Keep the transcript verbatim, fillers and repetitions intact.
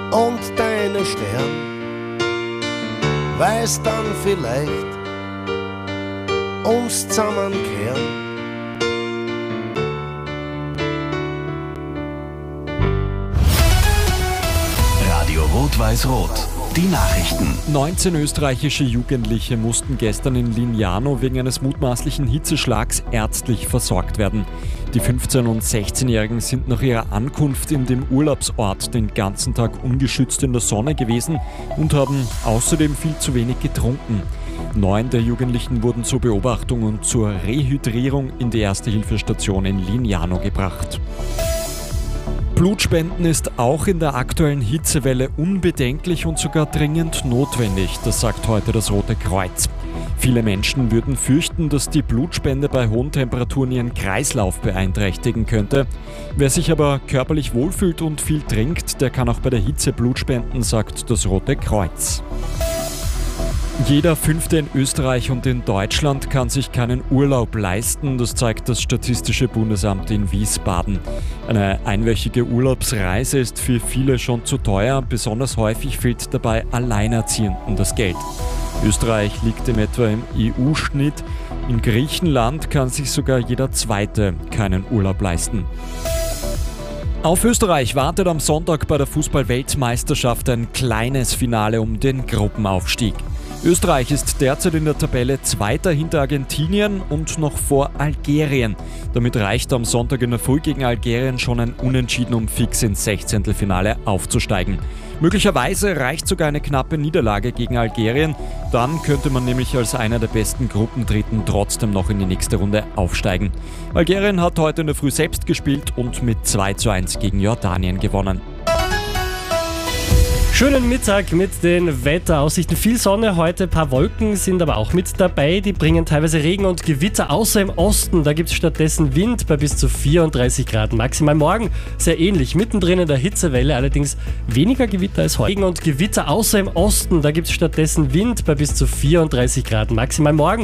und deine Stern, weiß dann vielleicht ums Zusammenkehren. Radio Rot-Weiß-Rot. Die Nachrichten. neunzehn österreichische Jugendliche mussten gestern in Lignano wegen eines mutmaßlichen Hitzeschlags ärztlich versorgt werden. Die fünfzehn- und sechzehnjährigen sind nach ihrer Ankunft in dem Urlaubsort den ganzen Tag ungeschützt in der Sonne gewesen und haben außerdem viel zu wenig getrunken. Neun der Jugendlichen wurden zur Beobachtung und zur Rehydrierung in die Erste-Hilfe-Station in Lignano gebracht. Blutspenden ist auch in der aktuellen Hitzewelle unbedenklich und sogar dringend notwendig, das sagt heute das Rote Kreuz. Viele Menschen würden fürchten, dass die Blutspende bei hohen Temperaturen ihren Kreislauf beeinträchtigen könnte. Wer sich aber körperlich wohlfühlt und viel trinkt, der kann auch bei der Hitze Blut spenden, sagt das Rote Kreuz. Jeder Fünfte in Österreich und in Deutschland kann sich keinen Urlaub leisten, das zeigt das Statistische Bundesamt in Wiesbaden. Eine einwöchige Urlaubsreise ist für viele schon zu teuer, besonders häufig fehlt dabei Alleinerziehenden das Geld. Österreich liegt in etwa im E U-Schnitt, in Griechenland kann sich sogar jeder Zweite keinen Urlaub leisten. Auf Österreich wartet am Sonntag bei der Fußball-Weltmeisterschaft ein kleines Finale um den Gruppenaufstieg. Österreich ist derzeit in der Tabelle Zweiter hinter Argentinien und noch vor Algerien. Damit reicht am Sonntag in der Früh gegen Algerien schon ein Unentschieden, um fix ins Sechzehntelfinale aufzusteigen. Möglicherweise reicht sogar eine knappe Niederlage gegen Algerien. Dann könnte man nämlich als einer der besten Gruppendritten trotzdem noch in die nächste Runde aufsteigen. Algerien hat heute in der Früh selbst gespielt und mit zwei zu eins gegen Jordanien gewonnen. Schönen Mittag mit den Wetteraussichten. Viel Sonne heute, ein paar Wolken sind aber auch mit dabei. Die bringen teilweise Regen und Gewitter, außer im Osten. Da gibt es stattdessen Wind bei bis zu vierunddreißig Grad maximal. Morgen sehr ähnlich, mittendrin in der Hitzewelle, allerdings weniger Gewitter als heute. Regen und Gewitter, außer im Osten. Da gibt es stattdessen Wind bei bis zu vierunddreißig Grad maximal. Morgen